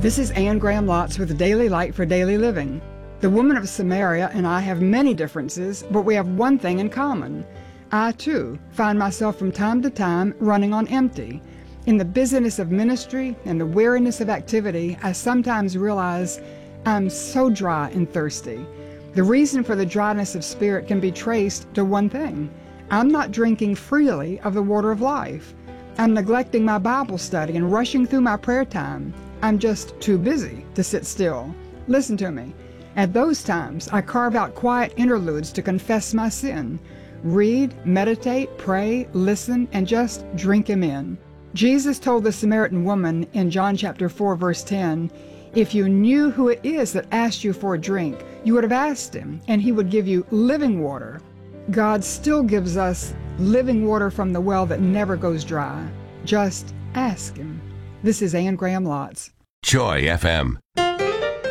This is Anne Graham Lotz with Daily Light for Daily Living. The woman of Samaria and I have many differences, but we have one thing in common. I, too, find myself from time to time running on empty. In the busyness of ministry and the weariness of activity, I sometimes realize I'm so dry and thirsty. The reason for the dryness of spirit can be traced to one thing. I'm not drinking freely of the water of life. I'm neglecting my Bible study and rushing through my prayer time. I'm just too busy to sit still. Listen to me. At those times, I carve out quiet interludes to confess my sin. Read, meditate, pray, listen, and just drink Him in. Jesus told the Samaritan woman in John chapter 4, verse 10, "If you knew who it is that asked you for a drink, you would have asked Him, and He would give you living water." God still gives us living water from the well that never goes dry. Just ask Him. This is Anne Graham Lotz. Joy FM.